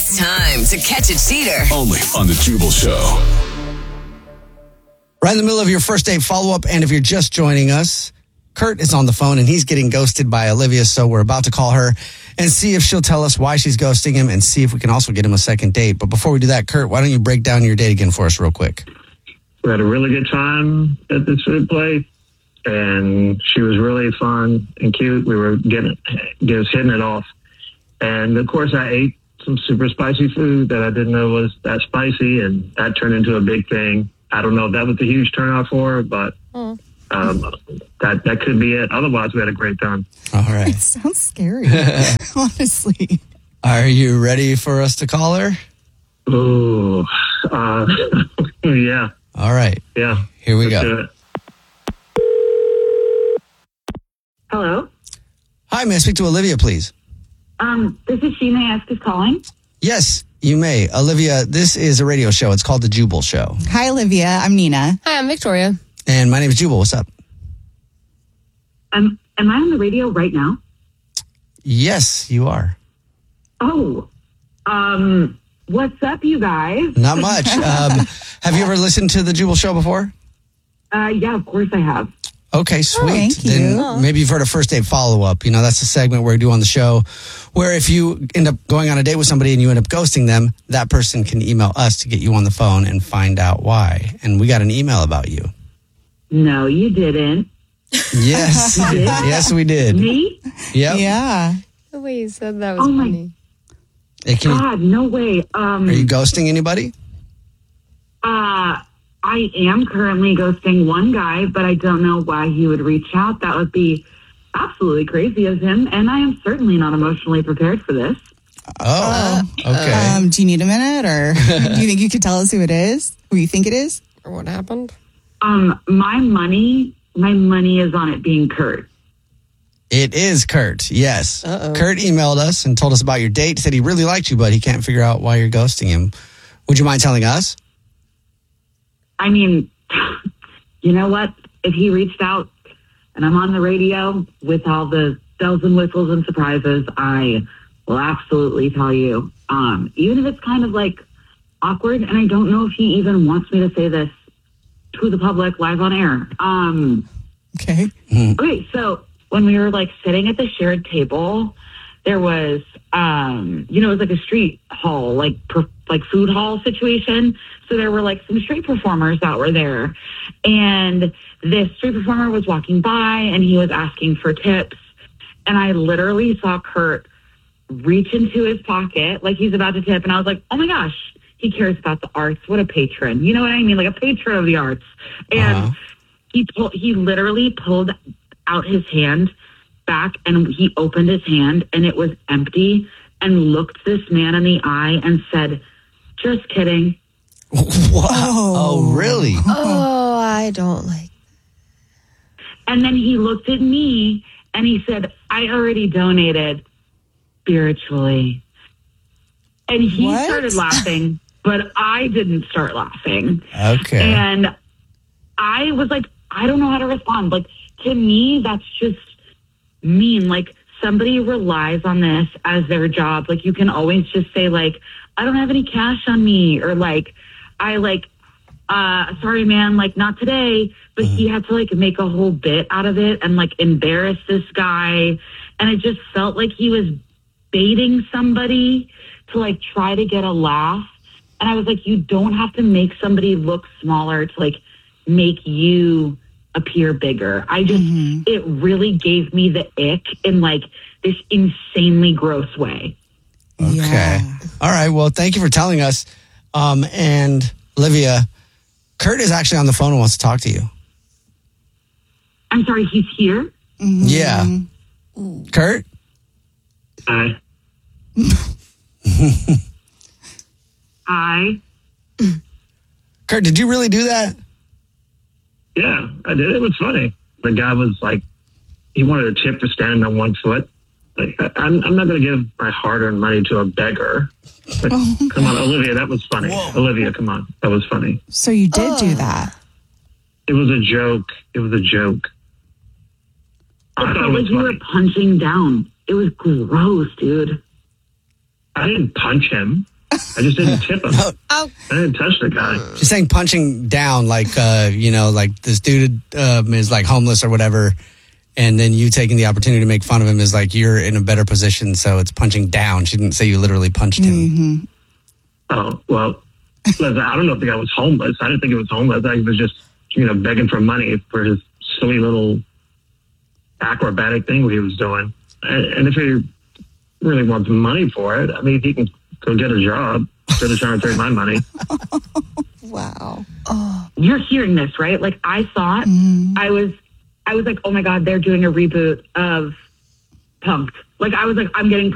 It's time to catch a cheater. Only on the Jubal Show. Right in the middle of your first date follow-up, and if you're just joining us, Kurt is on the phone, and he's getting ghosted by Olivia, so we're about to call her and see if she'll tell us why she's ghosting him and see if we can also get him a second date. But before we do that, Kurt, why don't you break down your date again for us real quick? We had a really good time at this food place, and she was really fun and cute. We were hitting it off. And, of course, I ate some super spicy food that I didn't know was that spicy, and that turned into a big thing. I don't know if that was a huge turnoff for her, but that could be it. Otherwise, we had a great time. All right. It sounds scary, honestly. Are you ready for us to call her? Oh, yeah. All right. Yeah. Here we Let's go. do it. Hello. Hi, may I speak to Olivia, please? This is she. May I ask who's calling? Yes, you may. Olivia, this is a radio show. It's called The Jubal Show. Hi, Olivia. I'm Nina. Hi, I'm Victoria. And my name is Jubal. What's up? Am I on the radio right now? Yes, you are. Oh, what's up, you guys? Not much. Have you ever listened to The Jubal Show before? Yeah, of course I have. Okay, sweet. thank you. Then maybe you've heard a first date follow-up. You know, that's a segment where we do on the show where if you end up going on a date with somebody and you end up ghosting them, that person can email us to get you on the phone and find out why. And we got an email about you. No, you didn't. Yes. Yes, we did. Me? Yep. Yeah. The way you said that was Oh, my funny. Hey, God, no way. are you ghosting anybody? I am currently ghosting one guy, but I don't know why he would reach out. That would be absolutely crazy of him, and I am certainly not emotionally prepared for this. Oh, okay. Do you need a minute, or do you think you could tell us who it is? Who you think it is? Or what happened? My money is on it being Kurt. It is Kurt, yes. Uh-oh. Kurt emailed us and told us about your date, said he really liked you, but he can't figure out why you're ghosting him. Would you mind telling us? I mean, you know what? If he reached out and I'm on the radio with all the bells and whistles and surprises, I will absolutely tell you. Even if it's kind of like awkward, and I don't know if he even wants me to say this to the public live on air. Okay. Okay, so when we were like sitting at the shared table, there was, it was like a street hall, like food hall situation. So there were like some street performers that were there, and this street performer was walking by and he was asking for tips. And I literally saw Kurt reach into his pocket like he's about to tip. And I was like, oh my gosh, he cares about the arts. What a patron. You know what I mean? Like a patron of the arts. And he literally pulled out his hand back and he opened his hand and it was empty and looked this man in the eye and said, just kidding. Wow. Oh, really? Oh, I don't like. And then he looked at me and he said, I already donated spiritually. And he What? started laughing, but I didn't start laughing. Okay. And I was like, I don't know how to respond. Like, to me, that's just mean. Like, somebody relies on this as their job. Like, you can always just say, like, I don't have any cash on me, or like, sorry, man, like, not today. But he had to like make a whole bit out of it and like embarrass this guy. And it just felt like he was baiting somebody to like try to get a laugh. And I was like, you don't have to make somebody look smaller to like make you appear bigger. It really gave me the ick in like this insanely gross way. Okay. Yeah. All right. Well, thank you for telling us. And Olivia, Kurt is actually on the phone and wants to talk to you. I'm sorry, he's here? Yeah. Kurt? Hi. Hi. Kurt, did you really do that? Yeah, I did. It was funny. The guy was like, he wanted a tip for standing on one foot. Like, I'm not going to give my hard-earned money to a beggar. Like, come on, Olivia, that was funny. Whoa. Olivia, come on. That was funny. So you did do that. It was a joke. It was a joke. I It thought felt it like was you were funny. punching down. It was gross, dude. I didn't punch him. I just didn't tip him. Oh. I didn't touch the guy. She's saying punching down, like, like this dude is like homeless or whatever. And then you taking the opportunity to make fun of him is like you're in a better position. So it's punching down. She didn't say you literally punched him. Oh, well, listen, I don't know if the guy was homeless. I didn't think he was homeless. I thought he was just, begging for money for his silly little acrobatic thing he was doing. And if he really wants money for it, I mean, he can go get a job instead of trying to take my money. Wow. You're hearing this, right? Like, I thought I was like, oh my God, they're doing a reboot of Punk'd. Like, I was like, I'm getting